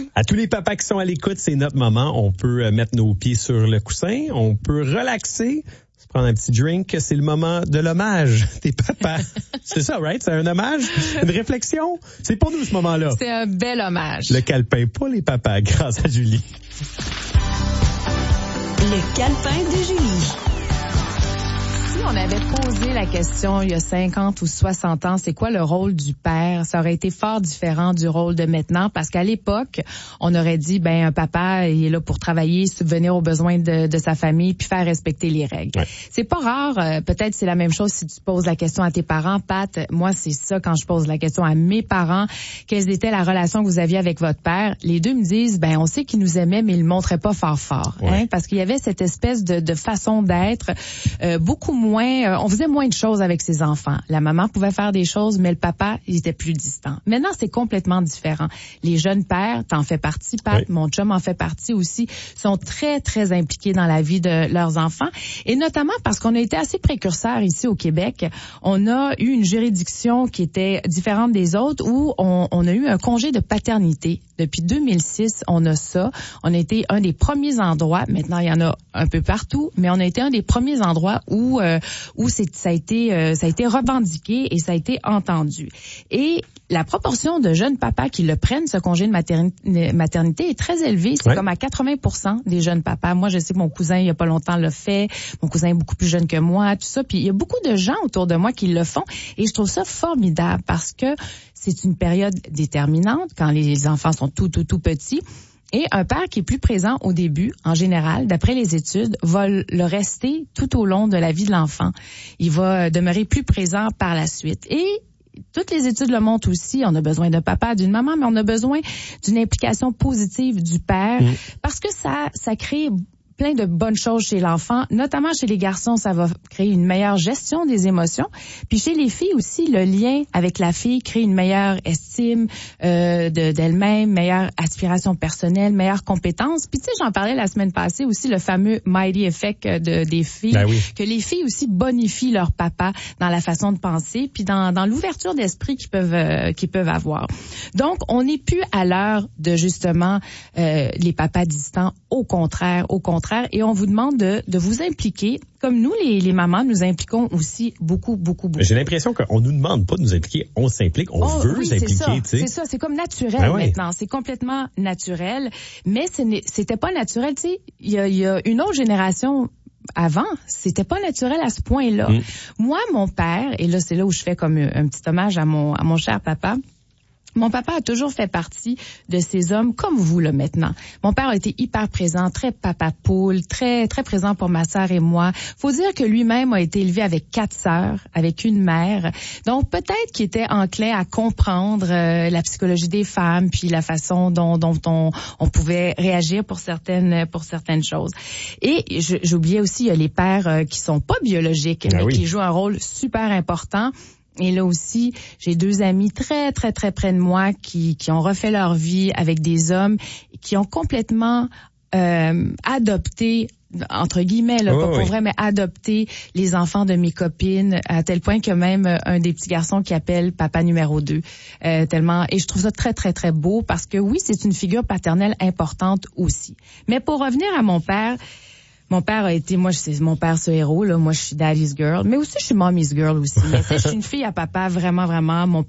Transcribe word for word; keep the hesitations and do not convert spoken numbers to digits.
À tous les papas qui sont à l'écoute, c'est notre moment. On peut mettre nos pieds sur le coussin, on peut relaxer, se prendre un petit drink. C'est le moment de l'hommage des papas. C'est ça, right? C'est un hommage, une réflexion. C'est pour nous ce moment-là. C'est un bel hommage. Le calepin pour les papas, grâce à Julie. Le calepin de Julie. Si on avait posé la question il y a cinquante ou soixante ans, c'est quoi le rôle du père? Ça aurait été fort différent du rôle de maintenant, parce qu'à l'époque, on aurait dit, ben un papa, il est là pour travailler, subvenir aux besoins de, de sa famille, puis faire respecter les règles. Ouais. C'est pas rare, euh, peut-être c'est la même chose si tu poses la question à tes parents. Pat, moi c'est ça quand je pose la question à mes parents, quelle était la relation que vous aviez avec votre père? Les deux me disent, ben on sait qu'il nous aimait, mais il le montrait pas fort fort, ouais. hein, parce qu'il y avait cette espèce de, de façon d'être euh, beaucoup moins Moins, euh, on faisait moins de choses avec ses enfants. La maman pouvait faire des choses, mais le papa, il était plus distant. Maintenant, c'est complètement différent. Les jeunes pères, t'en fais partie, Pat, oui. Mon chum en fait partie aussi, sont très, très impliqués dans la vie de leurs enfants. Et notamment parce qu'on a été assez précurseurs ici au Québec. On a eu une juridiction qui était différente des autres où on, on a eu un congé de paternité. Depuis deux mille six, on a ça. On a été un des premiers endroits, maintenant il y en a un peu partout, mais on a été un des premiers endroits où euh, où c'est, ça a été euh, ça a été revendiqué et ça a été entendu. Et la proportion de jeunes papas qui le prennent, ce congé de maternité, maternité est très élevée. C'est ouais. comme à quatre-vingts pour cent des jeunes papas. Moi, je sais que mon cousin, il y a pas longtemps, l'a fait. Mon cousin est beaucoup plus jeune que moi, tout ça. Puis il y a beaucoup de gens autour de moi qui le font. Et je trouve ça formidable parce que c'est une période déterminante quand les enfants sont tout, tout, tout petits. Et un père qui est plus présent au début, en général, d'après les études, va le rester tout au long de la vie de l'enfant. Il va demeurer plus présent par la suite. Et toutes les études le montrent aussi, on a besoin d'un papa, d'une maman, mais on a besoin d'une implication positive du père, mmh. parce que ça, ça crée plein de bonnes choses chez l'enfant, notamment chez les garçons, ça va créer une meilleure gestion des émotions. Puis chez les filles aussi, le lien avec la fille crée une meilleure estime euh, de, d'elle-même, meilleure aspiration personnelle, meilleure compétence. Puis tu sais, j'en parlais la semaine passée aussi, le fameux Mighty Effect de, des filles, ben oui. que les filles aussi bonifient leur papa dans la façon de penser, puis dans, dans l'ouverture d'esprit qu'ils peuvent euh, qu'ils peuvent avoir. Donc, on n'est plus à l'heure de justement euh, les papas distants. Au contraire, au contraire. Et on vous demande de, de vous impliquer, comme nous, les, les mamans, nous impliquons aussi beaucoup, beaucoup, beaucoup. J'ai l'impression qu'on nous demande pas de nous impliquer, on s'implique, on oh, veut oui, s'impliquer. C'est ça, tu sais. c'est ça, c'est comme naturel ben oui. maintenant, c'est complètement naturel, mais ce c'était pas naturel, tu sais, il y a, y a une autre génération avant, c'était pas naturel à ce point-là. Mm. Moi, mon père, et là, c'est là où je fais comme un petit hommage à mon, à mon cher papa, mon papa a toujours fait partie de ces hommes comme vous, là, maintenant. Mon père a été hyper présent, très papa poule, très, très présent pour ma sœur et moi. Faut dire que lui-même a été élevé avec quatre sœurs, avec une mère. Donc, peut-être qu'il était enclin à comprendre euh, la psychologie des femmes, puis la façon dont, dont on, on pouvait réagir pour certaines, pour certaines choses. Et je, j'oubliais aussi, il y a les pères euh, qui sont pas biologiques, ben mais oui. qui jouent un rôle super important. Et là aussi, j'ai deux amis très, très, très près de moi qui, qui ont refait leur vie avec des hommes qui ont complètement euh, adopté, entre guillemets, là, oh, pas pour oui. vrai, mais adopté les enfants de mes copines, à tel point que même un des petits garçons qui appelle papa numéro deux. Euh, tellement, et je trouve ça très, très, très beau parce que oui, c'est une figure paternelle importante aussi. Mais pour revenir à mon père, mon père a été, moi, c'est mon père ce héros, là. Moi, je suis daddy's girl. Mais aussi, je suis mommy's girl aussi. Mais tu sais, je suis une fille à papa, vraiment, vraiment. Mon